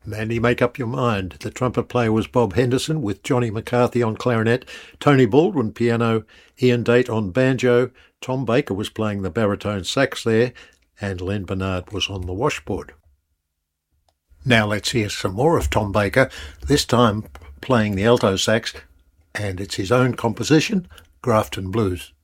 Mandy, make up your mind. The trumpet player was Bob Henderson, with Johnny McCarthy on clarinet, Tony Baldwin piano, Ian Date on banjo, Tom Baker was playing the baritone sax there, and Len Bernard was on the washboard. Now let's hear some more of Tom Baker, this time playing the alto sax, and it's his own composition, Grafton Blues.